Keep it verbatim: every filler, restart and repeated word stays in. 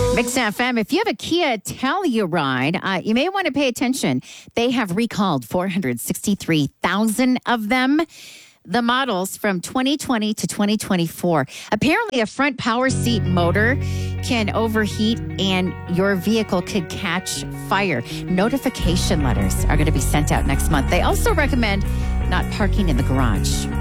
Mix F M, if you have a Kia Telluride, uh, you may want to pay attention. They have recalled four hundred sixty-three thousand of them. The models from twenty twenty to twenty twenty-four. Apparently, a front power seat motor can overheat and your vehicle could catch fire. Notification letters are going to be sent out next month. They also recommend not parking in the garage.